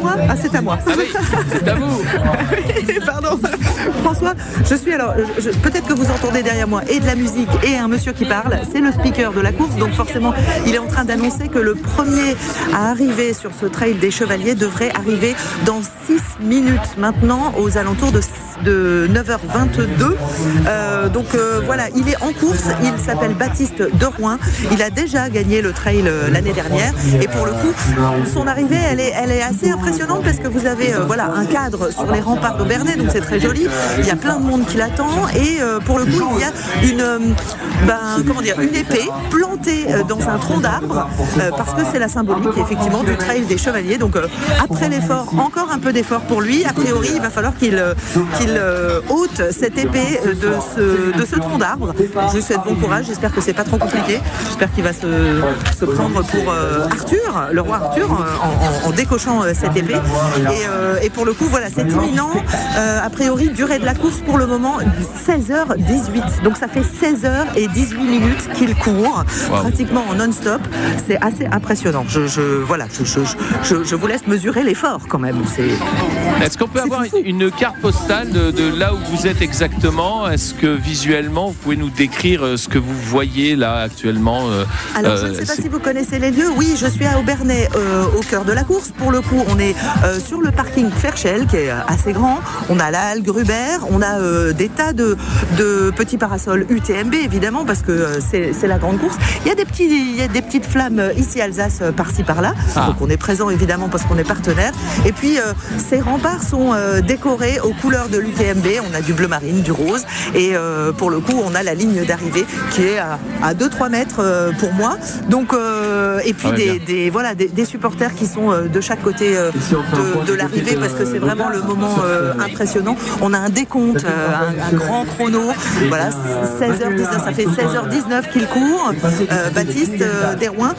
moi ? Ah, c'est à moi. Ah oui, c'est à vous. Pardon. François, je suis alors... peut-être que vous entendez derrière moi et de la musique et un monsieur qui parle. C'est le speaker de la course, donc forcément, il est en train d'annoncer que le premier à arriver sur ce trail des Chevaliers devrait arriver dans 6 minutes maintenant, aux alentours de 9h22. Voilà, il est en course, il s'appelle Baptiste de Rouen. Il a déjà gagné le trail l'année dernière et pour le coup, son arrivée, elle est assez impressionnante parce que vous avez un cadre sur les remparts d'Aubernais, donc c'est très joli. Il y a plein de monde qui l'attend et pour le coup, il y a une épée plantée dans un tronc d'arbre parce que c'est la symbolique effectivement du trail des Chevaliers. Donc après l'effort, encore un peu d'effort pour lui. A priori, il va falloir qu'il ôte cette épée de ce tronc d'arbre. Je lui souhaite bon courage. J'espère que c'est pas trop compliqué. J'espère qu'il va se prendre pour Arthur, le roi Arthur, en décochant cette épée. Et pour le coup, voilà, c'est imminent. A priori, durée de la course pour le moment 16h18. Donc ça fait 16h18 minutes qu'il court, pratiquement en non-stop. C'est assez impressionnant. Je vous laisse mesurer l'effort quand même. Est-ce qu'on peut avoir une carte postale de là où vous êtes exactement ? Est-ce que visuellement, vous pouvez nous décrire ce que vous voyez là actuellement ? Alors, je ne sais pas si vous connaissez les lieux. Oui, je suis à Aubernais, au cœur de la course. Pour le coup, on est sur le parking Ferchel, qui est assez grand. On a la halle Gruber. On a des tas de petits parasols UTMB, évidemment, parce que c'est la grande course. Il y a des petites flammes ici Alsace, par-ci, par-là. Donc, on est présent, évidemment, parce qu'on est partenaire. Et puis, ces remparts sont décorés aux couleurs de l'UTMB. On a du bleu marine, du rose. Et pour le coup, on a la ligne d'arrivée qui est à 2-3 mètres pour moi. Donc, et puis des supporters qui sont de chaque côté de l'arrivée parce que c'est vraiment le moment impressionnant. On a un décompte, un grand chrono. Voilà, 16h19, ça fait 16h19 qu'il court. Baptiste Derouin.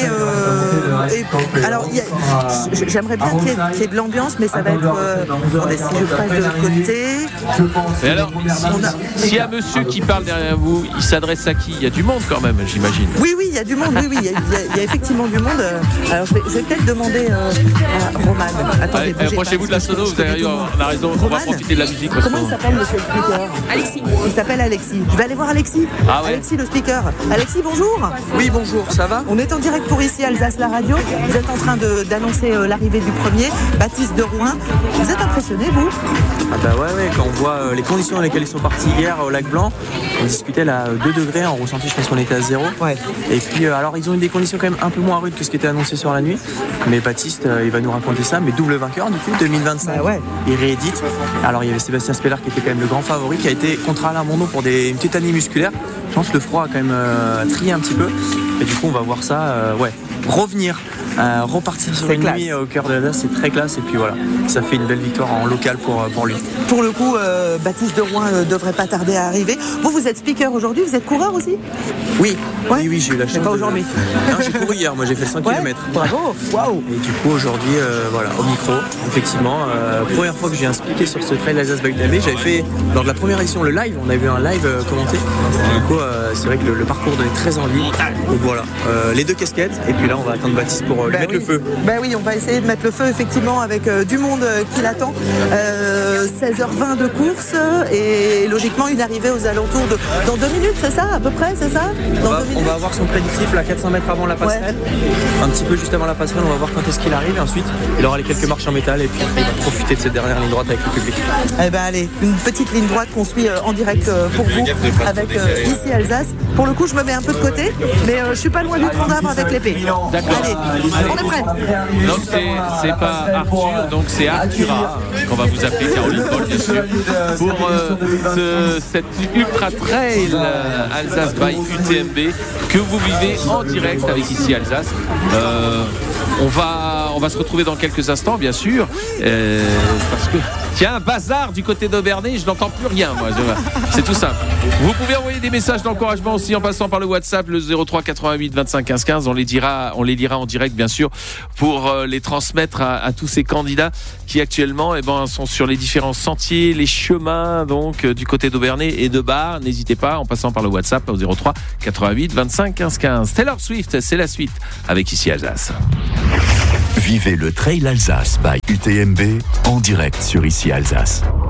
Et alors, j'aimerais bien qu'il y ait de l'ambiance, mais ça va être... si je passe de l'autre côté... Et alors, s'il y a monsieur qui parle derrière vous, il s'adresse à qui ? Il y a du monde quand même, j'imagine. Oui, il y a du monde, oui, il y a effectivement du monde. Alors, je vais peut-être demander à Roman. Attendez, approchez-vous de la sono, vous avez raison, on va profiter de la musique. Comment il s'appelle, monsieur le speaker ? Alexis. Il s'appelle Alexis. Je vais aller voir Alexis. Ah ouais. Alexis, le speaker. Alexis, bonjour. Oui, bonjour, ça va ? On est en direct pour ici, Alsace, la radio. Vous êtes en train d'annoncer l'arrivée du premier, Baptiste de Rouen. Vous êtes impressionné, vous ? Ah bah ouais, quand on voit les conditions dans lesquelles ils sont partis hier au Lac Blanc, on discutait là 2 degrés, en ressenti je pense qu'on était à 0. Ouais. Et puis alors ils ont eu des conditions quand même un peu moins rudes que ce qui était annoncé sur la nuit, mais Baptiste il va nous raconter ça, mais double vainqueur du coup 2025. Bah ouais. Il réédite. Alors il y avait Sébastien Speller qui était quand même le grand favori, qui a été contre Alain Monod pour une tétanie musculaire. Je pense que le froid a quand même trié un petit peu, et du coup on va voir ça revenir. Repartir sur une nuit au cœur de l'Alsace, c'est très classe, et puis voilà, ça fait une belle victoire en local pour lui. Pour le coup, Baptiste de Rouen ne devrait pas tarder à arriver. Vous êtes speaker aujourd'hui, vous êtes coureur aussi ? Oui, j'ai eu la chance. Mais pas aujourd'hui. Non, j'ai couru hier, moi j'ai fait 100 km. Bravo, waouh. Et du coup aujourd'hui, au micro, effectivement, première fois que j'ai un speaker sur ce trail Alsace Bike d'Amé, j'avais fait lors de la première édition le live, on a vu un live commenté. Du coup, c'est vrai que le parcours donnait très envie. Donc voilà, les 2 casquettes, et puis là on va attendre Baptiste pour lui mettre le feu. Ben oui, on va essayer de mettre le feu effectivement avec du monde qui l'attend. 16h20 de course et logiquement une arrivée aux alentours de... Dans 2 minutes, c'est ça à peu près, c'est ça ? On va avoir son prédictif là 400 mètres avant la passerelle. Ouais. Un petit peu juste avant la passerelle, on va voir quand est-ce qu'il arrive et ensuite il aura les quelques marches en métal et puis il va profiter de cette dernière ligne droite avec le public. Eh ben allez, une petite ligne droite qu'on suit en direct pour vous avec ici Alsace. Pour le coup, je me mets un peu de côté, mais je suis pas loin du tronc d'arbre avec l'épée. D'accord. Allez, on est prêts. Donc c'est pas Arthur, donc c'est Artura qu'on va vous appeler, Caroline Paul bien sûr, pour cette ultra trail Alsace by UTMB que vous vivez en direct avec ici Alsace. On va se retrouver dans quelques instants bien sûr, parce que tiens, bazar du côté d'Aubernais, je n'entends plus rien moi. C'est tout simple. Vous pouvez envoyer des messages d'encouragement aussi en passant par le WhatsApp, le 03 88 25 15 15. On les lira en direct bien sûr pour les transmettre à tous ces candidats qui actuellement sont sur les différents sentiers, les chemins donc du côté d'Aubernais et de Bar. N'hésitez pas en passant par le WhatsApp au 03 88 25 15 15. Taylor Swift, c'est la suite avec ici Alsace. Vivez le Trail Alsace by UTMB en direct sur Ici Alsace.